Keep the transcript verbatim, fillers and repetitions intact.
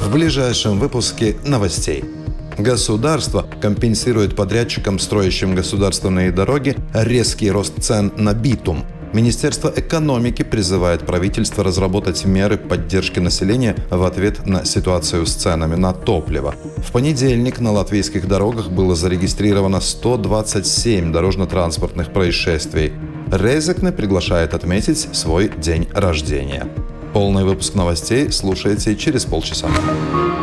В ближайшем выпуске новостей. Государство компенсирует подрядчикам, строящим государственные дороги, резкий рост цен на битум. Министерство экономики призывает правительство разработать меры поддержки населения в ответ на ситуацию с ценами на топливо. В понедельник на латвийских дорогах было зарегистрировано сто двадцать семь дорожно-транспортных происшествий. Резекне приглашает отметить свой день рождения. Полный выпуск новостей слушайте через полчаса.